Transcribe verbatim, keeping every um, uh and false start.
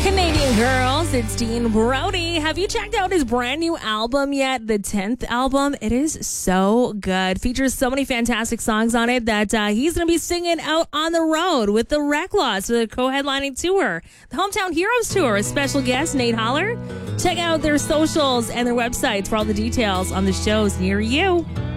Canadian girls, it's Dean Brody. Have you checked out his brand new album yet? The tenth album. It is so good. Features so many fantastic songs on it that uh, he's going to be singing out on the road with the Recklaws for the co-headlining tour. The Hometown Heroes Tour with special guest Nate Holler. Check out their socials and their websites for all the details on the shows near you.